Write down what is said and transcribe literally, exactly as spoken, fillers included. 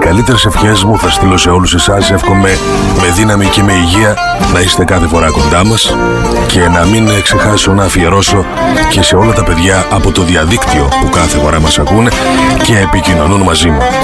καλύτερες ευχές μου θα στείλω σε όλους εσάς. Εύχομαι με δύναμη και με υγεία να είστε κάθε φορά κοντά μας και να μην ξεχάσω να αφιερώσω και σε όλα τα παιδιά από το διαδίκτυο που κάθε φορά μας ακούνε και επικοινωνούν μαζί μου.